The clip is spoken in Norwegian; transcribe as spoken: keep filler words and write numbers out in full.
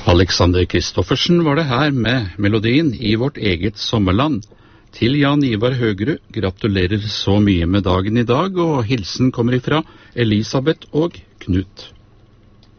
Alexander Kristoffersen var det her med melodien I vårt eget sommerland. Til Jan Ivar Høgerud, gratulerer så mye med dagen I dag, og hilsen kommer ifra Elisabeth og Knut.